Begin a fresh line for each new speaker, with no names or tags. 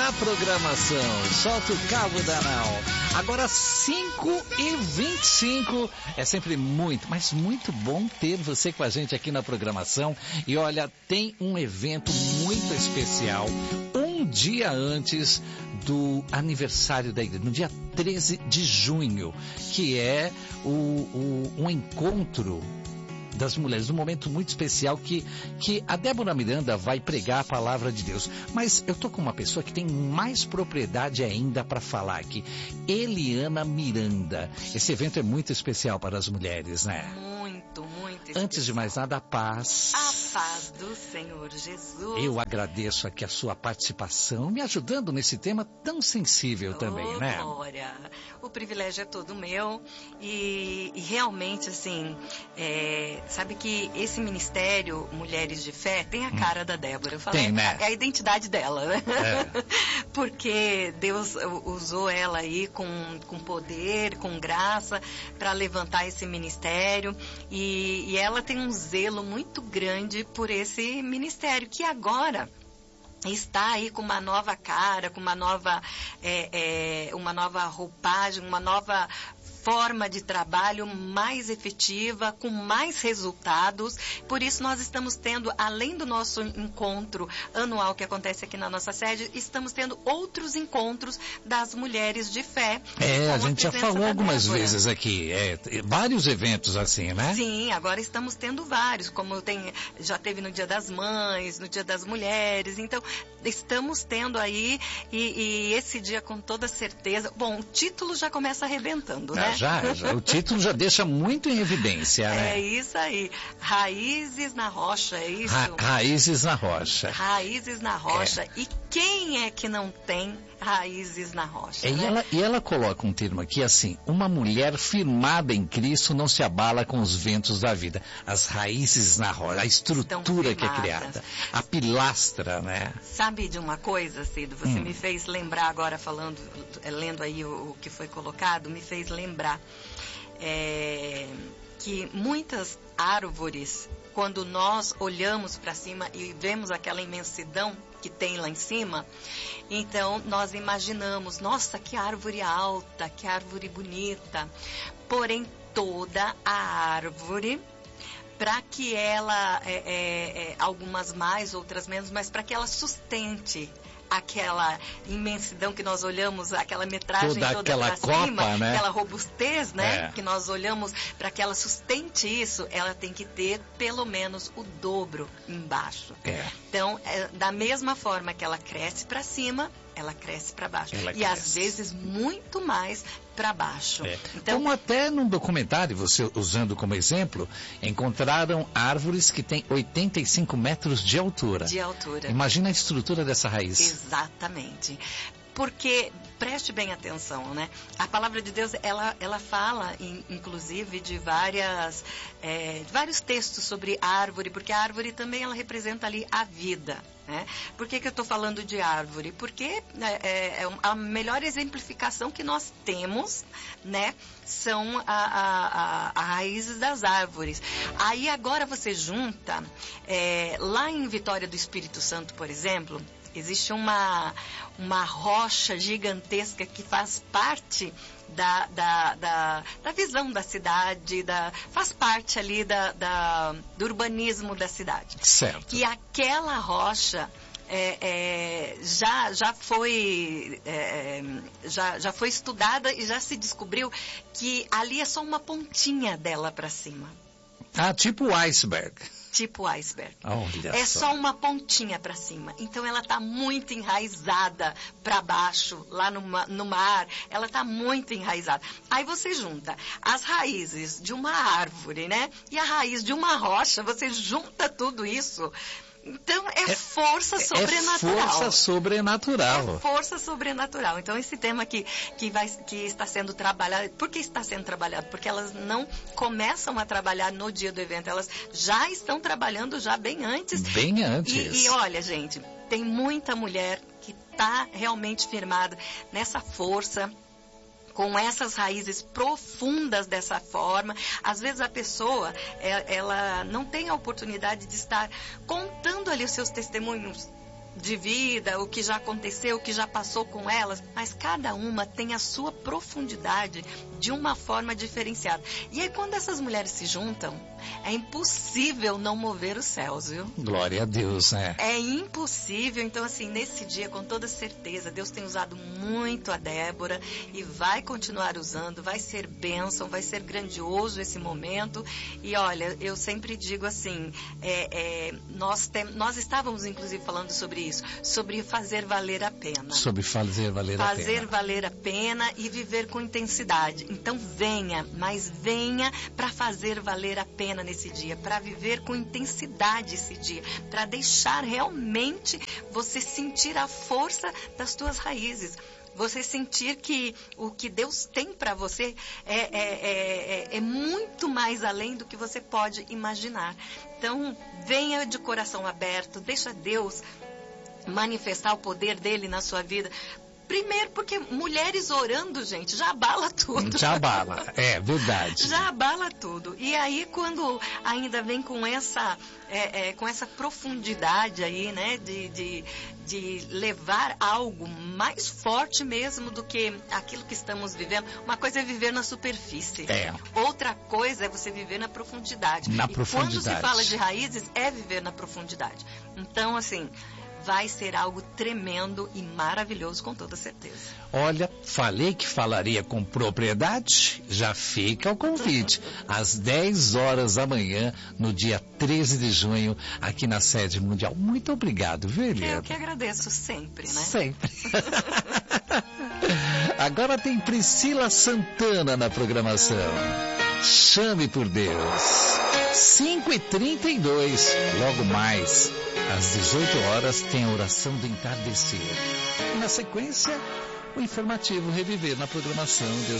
na programação. Solta o cabo, Danão. Agora 5h25. É sempre muito, mas muito bom ter você com a gente aqui na programação. E olha, tem um evento muito especial. Um dia antes do aniversário da igreja, no dia 13 de junho, que é um encontro das mulheres, um momento muito especial que a Débora Miranda vai pregar a palavra de Deus. Mas eu tô com uma pessoa que tem mais propriedade ainda para falar aqui, Eliana Miranda. Esse evento é muito especial para as mulheres, né?
Muito especial.
Antes de mais nada, a paz.
A paz do Senhor Jesus.
Eu agradeço aqui a sua participação, me ajudando nesse tema tão sensível também, né?
Glória. O privilégio é todo meu e realmente, assim, sabe que esse ministério Mulheres de Fé tem a cara da Débora. Eu falei,
tem, né?
É a identidade dela, né?
É.
Porque Deus usou ela aí com poder, com graça, para levantar esse ministério. E ela tem um zelo muito grande por esse ministério, que agora está aí com uma nova cara, com uma nova roupagem, uma nova forma de trabalho mais efetiva, com mais resultados. Por isso nós estamos tendo, além do nosso encontro anual que acontece aqui na nossa sede, estamos tendo outros encontros das mulheres de fé.
A gente já falou algumas vezes aqui, vários eventos assim, né?
Sim, agora estamos tendo vários, como já teve no Dia das Mães, no Dia das Mulheres, então estamos tendo aí, e esse dia com toda certeza, bom, o título já começa arrebentando, né?
Já, o título já deixa muito em evidência, né?
É isso aí. Raízes na rocha, é isso?
Raízes na rocha.
Raízes na rocha. E quem é que não tem raízes na rocha? Né?
E ela coloca um termo aqui assim: uma mulher firmada em Cristo não se abala com os ventos da vida. As raízes na rocha, a estrutura que é criada, a pilastra, né?
Sabe de uma coisa, Cido? Você me fez lembrar agora, lendo aí o que foi colocado, me fez lembrar que muitas árvores, quando nós olhamos para cima e vemos aquela imensidão que tem lá em cima, então nós imaginamos, nossa, que árvore alta, que árvore bonita. Porém, toda a árvore, para que ela, algumas mais, outras menos, mas para que ela sustente aquela imensidão que nós olhamos, aquela metragem toda para cima, né? Aquela robustez, né? Que nós olhamos, para que ela sustente isso, ela tem que ter pelo menos o dobro embaixo. Então, da mesma forma que ela cresce para cima, ela cresce para baixo. Às vezes muito mais para baixo.
Então, como até num documentário, você usando como exemplo, encontraram árvores que têm 85 metros de altura.
De altura.
Imagina a estrutura dessa raiz.
Exatamente. Porque, preste bem atenção, né? A palavra de Deus, ela fala, inclusive, de vários textos sobre árvore, porque a árvore também ela representa ali a vida. Né? Por que eu estou falando de árvore? Porque a melhor exemplificação que nós temos, né, são as raízes das árvores. Aí agora você junta, lá em Vitória do Espírito Santo, por exemplo, existe uma rocha gigantesca que faz parte da visão da cidade, faz parte ali do urbanismo da cidade.
Certo.
E aquela rocha já foi estudada e já se descobriu que ali é só uma pontinha dela para cima.
Tipo o iceberg.
Tipo iceberg.
Olha
só uma pontinha para cima. Então ela está muito enraizada para baixo, lá no mar. Ela está muito enraizada. Aí você junta as raízes de uma árvore, né? E a raiz de uma rocha, você junta tudo isso. Então, força sobrenatural.
É força sobrenatural.
É força sobrenatural. Então, esse tema que está sendo trabalhado, por que está sendo trabalhado? Porque elas não começam a trabalhar no dia do evento, elas já estão trabalhando já bem antes.
Bem antes.
E olha, gente, tem muita mulher que está realmente firmada nessa força, com essas raízes profundas dessa forma. Às vezes a pessoa, ela não tem a oportunidade de estar contando ali os seus testemunhos de vida, o que já aconteceu, o que já passou com elas, mas cada uma tem a sua profundidade de uma forma diferenciada. E aí quando essas mulheres se juntam, é impossível não mover os céus, viu?
Glória a Deus, né?
É impossível. Então, assim, nesse dia, com toda certeza, Deus tem usado muito a Débora e vai continuar usando, vai ser bênção, vai ser grandioso esse momento. E olha, eu sempre digo assim, nós estávamos inclusive falando sobre isso, sobre fazer valer a pena.
Sobre fazer valer a pena.
Fazer valer a pena e viver com intensidade. Então venha, mas venha para fazer valer a pena nesse dia, para viver com intensidade esse dia, para deixar realmente você sentir a força das tuas raízes. Você sentir que o que Deus tem para você é muito mais além do que você pode imaginar. Então, venha de coração aberto, deixa Deus manifestar o poder dele na sua vida. Primeiro porque mulheres orando, gente, já abala tudo.
Já abala, é verdade.
Já abala tudo. E aí quando ainda vem com essa profundidade aí, né, de levar algo mais forte mesmo do que aquilo que estamos vivendo. Uma coisa é viver na superfície. Outra coisa é você viver na profundidade. Quando se fala de raízes, é viver na profundidade. Então, assim, vai ser algo tremendo e maravilhoso, com toda certeza.
Olha, falei que falaria com propriedade, já fica o convite. Às 10 horas da manhã, no dia 13 de junho, aqui na sede mundial. Muito obrigado, viu, Eliana?
Eu que agradeço sempre, né?
Sempre. Agora tem Priscila Santana na programação. Chame por Deus. 5h32, logo mais, às 18 horas, tem a oração do entardecer. E na sequência, o informativo Reviver na programação. Deus